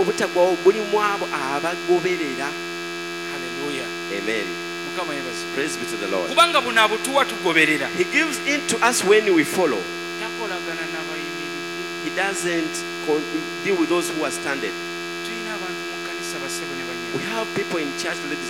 obutagwawo buli mu abo abagoberera. Hallelujah. Amen. Mukama yebazi. Praise be to the Lord. Kubanga buno abutuwa tugoberera. He gives in to us when we follow. Takolagana n'abayimiridde. He doesn't deal with those who are standing. Tulina abantu mu kkanisa basebo ne banyera. We have people in church, ladies